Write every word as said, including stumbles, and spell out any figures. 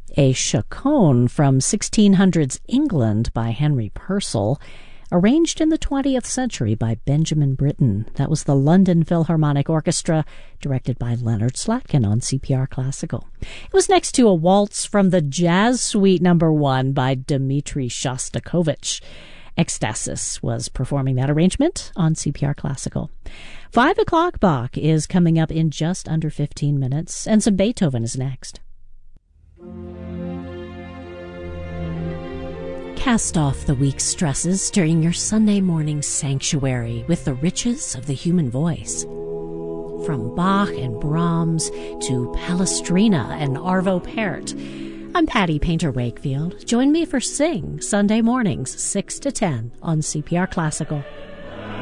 A chaconne from sixteen hundreds England by Henry Purcell, arranged in the twentieth century by Benjamin Britten. That was the London Philharmonic Orchestra, directed by Leonard Slatkin on C P R Classical. It was next to a waltz from the Jazz Suite Number One by Dmitri Shostakovich. Ecstasis was performing that arrangement on C P R Classical. Five o'clock Bach is coming up in just under fifteen minutes, and some Beethoven is next. Cast off the week's stresses during your Sunday morning sanctuary with the riches of the human voice. From Bach and Brahms to Palestrina and Arvo Pärt, I'm Patty Painter Wakefield. Join me for Sing Sunday mornings, six to ten on C P R Classical.